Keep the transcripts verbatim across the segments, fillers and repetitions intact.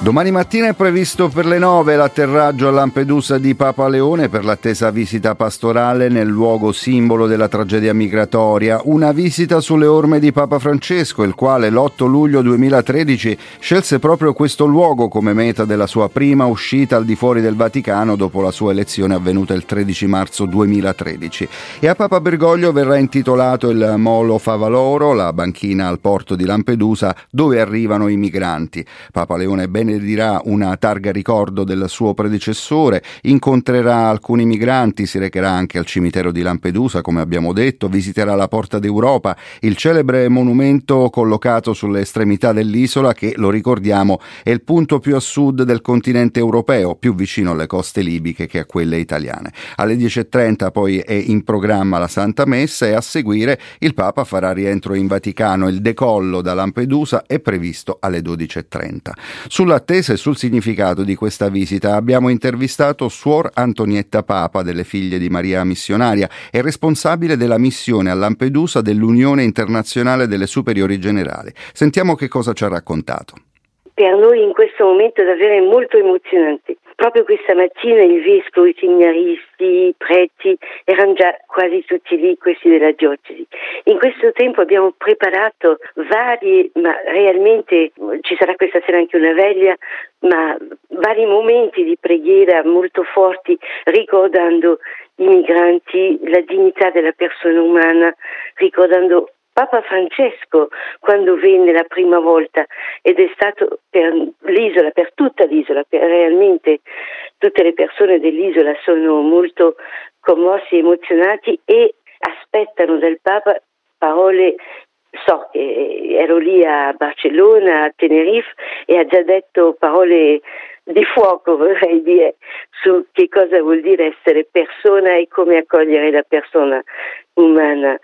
Domani mattina è previsto per le nove l'atterraggio a Lampedusa di Papa Leone per l'attesa visita pastorale nel luogo simbolo della tragedia migratoria. Una visita sulle orme di Papa Francesco, il quale l'otto luglio duemilatredici scelse proprio questo luogo come meta della sua prima uscita al di fuori del Vaticano dopo la sua elezione avvenuta il tredici marzo duemilatredici. E a Papa Bergoglio verrà intitolato il Molo Favaloro, la banchina al porto di Lampedusa dove arrivano i migranti. Papa Leone bene dirà una targa ricordo del suo predecessore, incontrerà alcuni migranti, si recherà anche al cimitero di Lampedusa, come abbiamo detto, visiterà la Porta d'Europa, il celebre monumento collocato sulle estremità dell'isola che, lo ricordiamo, è il punto più a sud del continente europeo, più vicino alle coste libiche che a quelle italiane. Alle dieci e trenta poi è in programma la Santa Messa e a seguire il Papa farà rientro in Vaticano. Il decollo da Lampedusa è previsto alle dodici e trenta. Sulla Sull'attesa e sul significato di questa visita abbiamo intervistato Suor Antonietta Papa delle Figlie di Maria Missionaria e responsabile della missione a Lampedusa dell'Unione Internazionale delle Superiori Generali. Sentiamo che cosa ci ha raccontato. Per noi in questo momento davvero è molto emozionante. Proprio questa mattina il vescovo, i seminaristi, i preti erano già quasi tutti lì, questi della diocesi. In questo tempo abbiamo preparato vari, ma realmente ci sarà questa sera anche una veglia, ma vari momenti di preghiera molto forti, ricordando i migranti, la dignità della persona umana, ricordando Papa Francesco quando venne la prima volta ed è stato per l'isola, per tutta l'isola, per realmente tutte le persone dell'isola sono molto commossi, emozionati e aspettano dal Papa parole. So che ero lì a Barcellona, a Tenerife e ha già detto parole di fuoco, vorrei dire, su che cosa vuol dire essere persona e come accogliere la persona umana.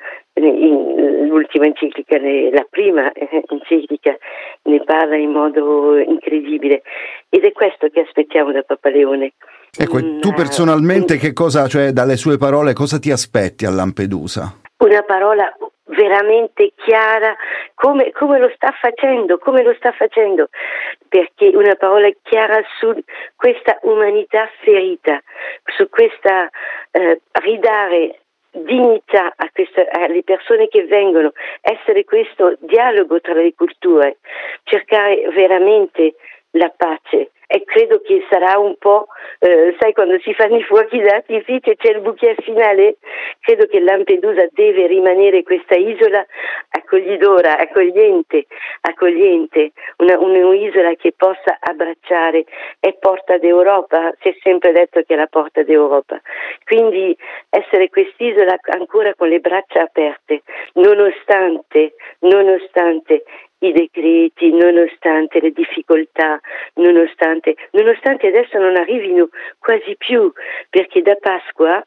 In, l'ultima enciclica, la prima enciclica ne parla in modo incredibile ed è questo che aspettiamo da Papa Leone. Ecco, e tu personalmente che cosa, cioè dalle sue parole, cosa ti aspetti a Lampedusa? Una parola veramente chiara, come, come lo sta facendo, come lo sta facendo, perché una parola chiara su questa umanità ferita, su questa eh, ridare dignità a questa, alle persone che vengono, essere questo dialogo tra le culture, cercare veramente la pace. E credo che sarà un po', eh, sai, quando si fanno i fuochi d'artificio c'è il bouquet finale, credo che Lampedusa deve rimanere questa isola accoglidora, accogliente, accogliente, una, un'isola che possa abbracciare, è porta d'Europa, si è sempre detto che è la porta d'Europa, quindi essere quest'isola ancora con le braccia aperte, nonostante, nonostante i decreti, nonostante le difficoltà, nonostante, nonostante adesso non arrivino quasi più, perché da Pasqua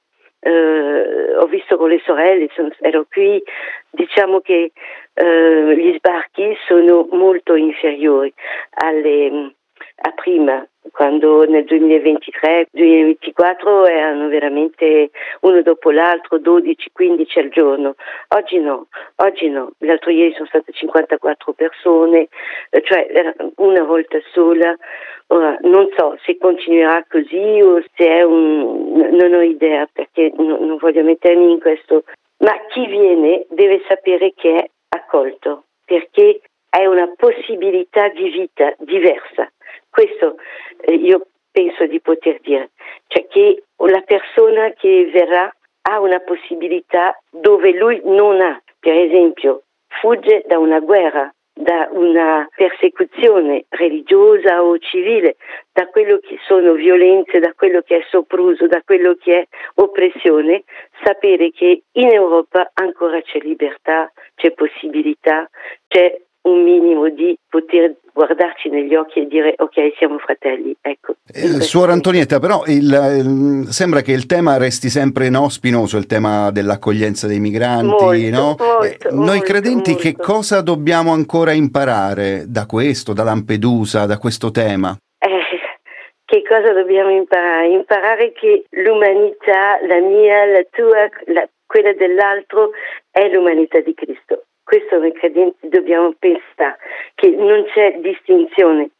eh, ho visto con le sorelle, sono, ero qui, diciamo che eh, gli sbarchi sono molto inferiori alle, a prima, quando nel duemilaventitré duemilaventiquattro erano veramente uno dopo l'altro, dodici quindici al giorno. Oggi no, oggi no. L'altro ieri sono state cinquantaquattro persone, cioè una volta sola. Ora, non so se continuerà così o se è un... non ho idea perché non, non voglio mettermi in questo. Ma chi viene deve sapere che è accolto, perché è una possibilità di vita diversa. Questo eh, io penso di poter dire, cioè che la persona che verrà ha una possibilità dove lui non ha, per esempio fugge da una guerra, da una persecuzione religiosa o civile, da quello che sono violenze, da quello che è sopruso, da quello che è oppressione, sapere che in Europa ancora c'è libertà, c'è possibilità, c'è un minimo di poter guardarci negli occhi e dire ok, siamo fratelli, ecco. Eh, Suor Antonietta, però il, il, sembra che il tema resti sempre no, spinoso, il tema dell'accoglienza dei migranti, molto, no? Molto, eh, noi molto, credenti molto. Che cosa dobbiamo ancora imparare da questo, da Lampedusa, da questo tema? Eh, che cosa dobbiamo imparare? Imparare che l'umanità, la mia, la tua, la, quella dell'altro, è l'umanità di Cristo. Questo noi credenti dobbiamo pensare, che non c'è distinzione,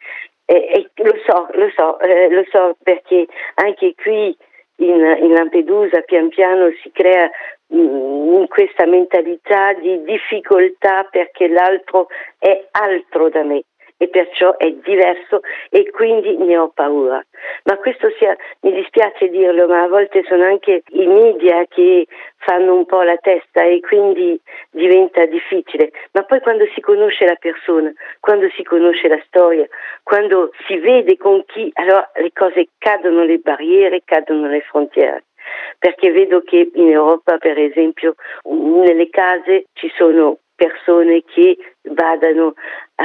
E, e lo so, lo so, eh, lo so perché anche qui in, in Lampedusa pian piano si crea mh, questa mentalità di difficoltà perché l'altro è altro da me e perciò è diverso e quindi ne ho paura. Ma questo sia, mi dispiace dirlo, ma a volte sono anche i media che fanno un po' la testa e quindi diventa difficile. Ma poi quando si conosce la persona, quando si conosce la storia, quando si vede con chi, allora le cose cadono, le barriere, cadono le frontiere. Perché vedo che in Europa, per esempio, nelle case ci sono persone che vadano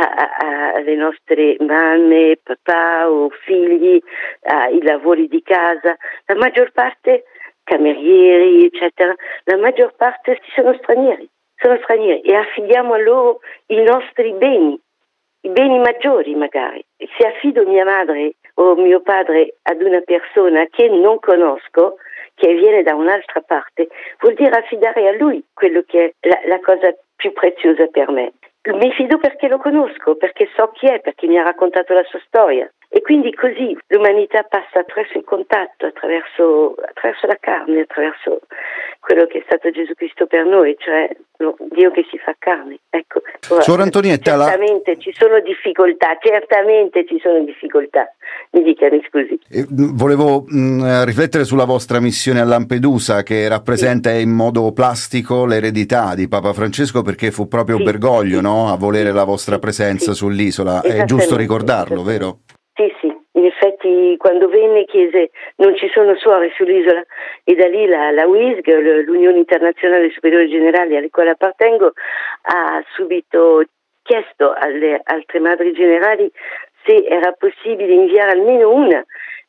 alle nostre mamme, papà o figli, ai lavori di casa, la maggior parte camerieri, eccetera, la maggior parte sono stranieri, sono stranieri e affidiamo a loro i nostri beni, i beni maggiori magari. Se affido mia madre o mio padre ad una persona che non conosco, che viene da un'altra parte, vuol dire affidare a lui quello che è la, la cosa più preziosa per me. Mi fido perché lo conosco, perché so chi è, perché mi ha raccontato la sua storia. E quindi così l'umanità passa attraverso il contatto, attraverso, attraverso la carne, attraverso quello che è stato Gesù Cristo per noi, cioè no, Dio che si fa carne. Ecco, ora, Suor Antonietta, certamente la... ci sono difficoltà, certamente ci sono difficoltà. Mi dica, mi scusi. Eh, volevo mh, riflettere sulla vostra missione a Lampedusa, che rappresenta sì. in modo plastico l'eredità di Papa Francesco, perché fu proprio sì, Bergoglio, sì, no? a volere sì, la vostra sì, presenza sì, sull'isola. È giusto ricordarlo, vero? Sì, sì, in effetti quando venne chiese non ci sono suore sull'isola e da lì la, la U I S G, l'Unione Internazionale Superiore Generali alle quali appartengo, ha subito chiesto alle altre madri generali se era possibile inviare almeno una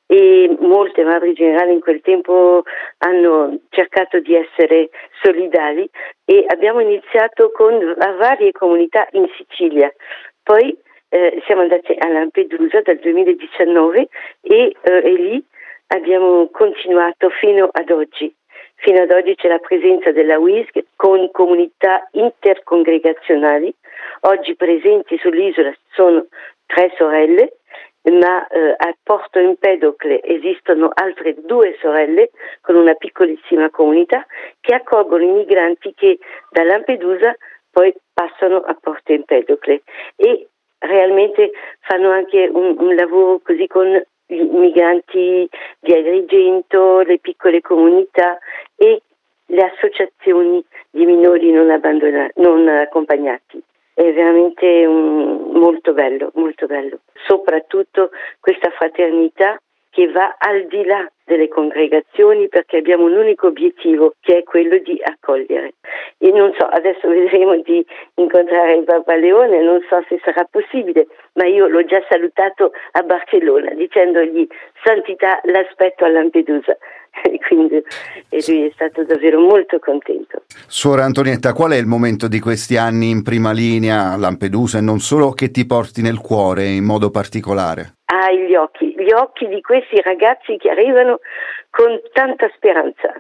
e molte madri generali in quel tempo hanno cercato di essere solidali e abbiamo iniziato con varie comunità in Sicilia, poi Eh, siamo andati a Lampedusa dal duemiladiciannove e, eh, e lì abbiamo continuato fino ad oggi. Fino ad oggi c'è la presenza della U I S G con comunità intercongregazionali. Oggi presenti sull'isola sono tre sorelle, ma eh, a Porto Empedocle esistono altre due sorelle con una piccolissima comunità che accolgono i migranti che da Lampedusa poi passano a Porto Empedocle e realmente fanno anche un, un lavoro così con i migranti di Agrigento, le piccole comunità e le associazioni di minori non, abbandonati, non accompagnati. È veramente un, molto bello, molto bello. Soprattutto questa fraternità che va al di là delle congregazioni perché abbiamo un unico obiettivo che è quello di accogliere. E non so, adesso vedremo di incontrare il Papa Leone, non so se sarà possibile, ma io l'ho già salutato a Barcellona dicendogli Santità l'aspetto a Lampedusa. E quindi e lui è stato davvero molto contento. Suor Antonietta, qual è il momento di questi anni in prima linea a Lampedusa e non solo che ti porti nel cuore in modo particolare? Ah, gli occhi, gli occhi di questi ragazzi che arrivano con tanta speranza,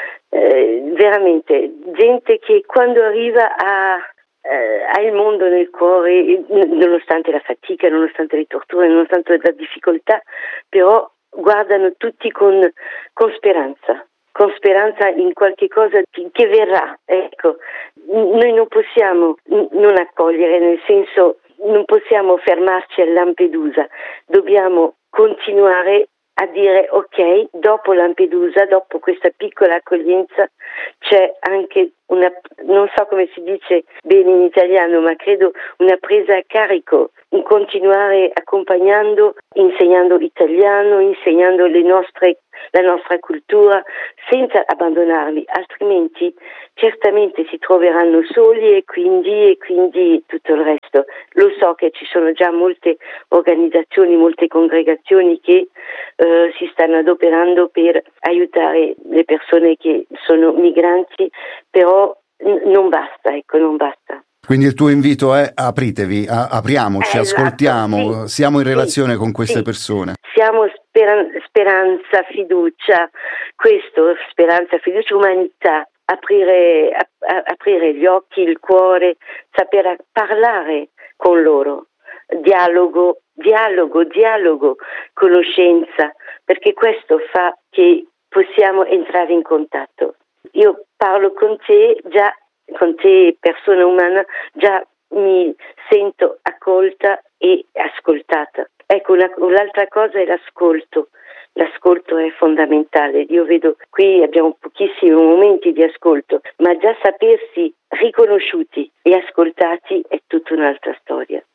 eh, veramente, gente che quando arriva ha, eh, ha il mondo nel cuore, nonostante la fatica, nonostante le torture, nonostante la difficoltà, però guardano tutti con, con speranza, con speranza in qualche cosa che, che verrà, ecco. Noi non possiamo non accogliere, nel senso non possiamo fermarci a Lampedusa, dobbiamo continuare a dire ok, dopo Lampedusa, dopo questa piccola accoglienza c'è anche una, non so come si dice bene in italiano, ma credo una presa a carico, in continuare accompagnando, insegnando italiano, insegnando le nostre, la nostra cultura, senza abbandonarli, altrimenti certamente si troveranno soli e quindi, e quindi tutto il resto. Lo so che ci sono già molte organizzazioni, molte congregazioni che eh, si stanno adoperando per aiutare le persone che sono migranti, però n- non basta, ecco, non basta. Quindi il tuo invito è apritevi, a- apriamoci, Eh, ascoltiamo, sì, siamo in relazione sì, con queste sì. persone. Siamo speran- speranza, fiducia, questo, speranza, fiducia, umanità, aprire, a- a- aprire gli occhi, il cuore, saper parlare con loro, dialogo, dialogo, dialogo, conoscenza, perché questo fa che possiamo entrare in contatto. Io parlo con te, già con te persona umana, già mi sento accolta e ascoltata. Ecco, una, un'altra cosa è l'ascolto. L'ascolto è fondamentale. Io vedo qui abbiamo pochissimi momenti di ascolto, ma già sapersi riconosciuti e ascoltati è tutta un'altra storia.